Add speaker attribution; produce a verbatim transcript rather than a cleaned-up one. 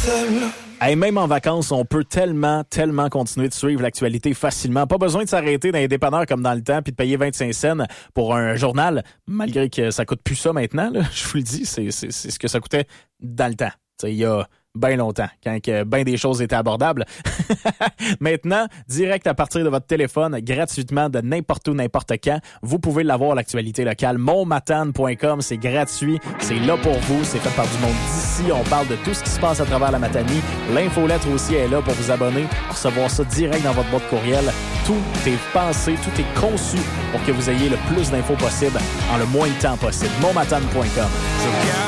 Speaker 1: Hey, même en vacances, on peut tellement, tellement continuer de suivre l'actualité facilement. Pas besoin de s'arrêter dans les dépanneurs comme dans le temps puis de payer vingt-cinq cents pour un journal, malgré que ça coûte plus ça maintenant. Là, je vous le dis, c'est, c'est, c'est ce que ça coûtait dans le temps. Il y a bien longtemps, quand bien des choses étaient abordables. Maintenant, direct à partir de votre téléphone, gratuitement, de n'importe où, n'importe quand, vous pouvez l'avoir, l'actualité locale. Montmatane point com, c'est gratuit, c'est là pour vous, c'est fait par du monde d'ici. On parle de tout ce qui se passe à travers la Matanie. L'infolettre aussi est là pour vous abonner, pour recevoir ça direct dans votre boîte courriel. Tout est pensé, tout est conçu pour que vous ayez le plus d'infos possible en le moins de temps possible. Montmatane point com.